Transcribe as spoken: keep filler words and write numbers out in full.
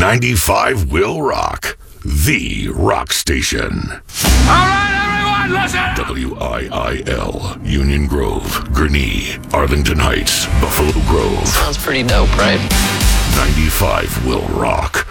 ninety-five will rock. The rock station. All right, everyone, listen! W I I L, Union Grove, Gurnee, Arlington Heights, Buffalo Grove. Sounds pretty dope, right? ninety-five will rock.